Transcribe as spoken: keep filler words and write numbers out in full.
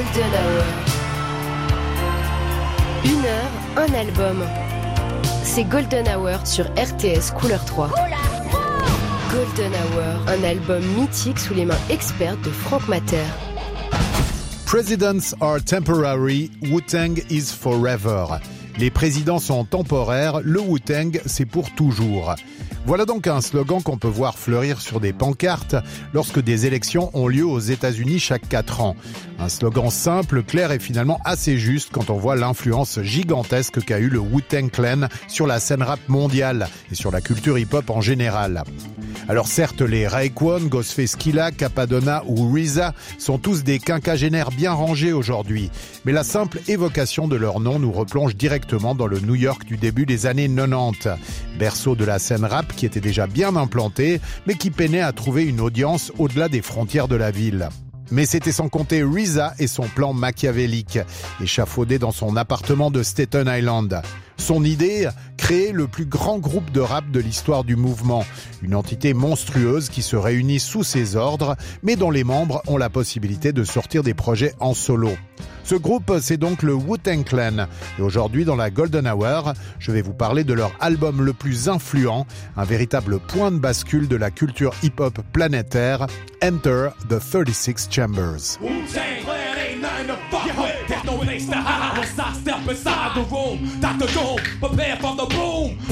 Golden Hour. Une heure, un album. C'est Golden Hour sur R T S Couleur trois. Golden Hour, un album mythique sous les mains expertes de Franck Mater. Presidents are temporary, Wu-Tang is forever. Les présidents sont temporaires, le Wu-Tang c'est pour toujours. Voilà donc un slogan qu'on peut voir fleurir sur des pancartes lorsque des élections ont lieu aux États-Unis chaque quatre ans. Un slogan simple, clair et finalement assez juste quand on voit l'influence gigantesque qu'a eu le Wu-Tang Clan sur la scène rap mondiale et sur la culture hip-hop en général. Alors certes, les Raekwon, Ghostface Killah, Cappadonna ou R Z A sont tous des quinquagénaires bien rangés aujourd'hui. Mais la simple évocation de leur nom nous replonge directement dans le New York du début des années quatre-vingt-dix. Berceau de la scène rap qui était déjà bien implantée, mais qui peinait à trouver une audience au-delà des frontières de la ville. Mais c'était sans compter R Z A et son plan machiavélique, échafaudé dans son appartement de Staten Island. Son idée, créer le plus grand groupe de rap de l'histoire du mouvement. Une entité monstrueuse qui se réunit sous ses ordres, mais dont les membres ont la possibilité de sortir des projets en solo. Ce groupe, c'est donc le Wu-Tang Clan. Et aujourd'hui, dans la Golden Hour, je vais vous parler de leur album le plus influent, un véritable point de bascule de la culture hip-hop planétaire, Enter the thirty-six Chambers. Wu-Tang Clan ain't nothing to fuck with. There's no place to hide once I step inside the room. Doctor Doom, prepare for the boom.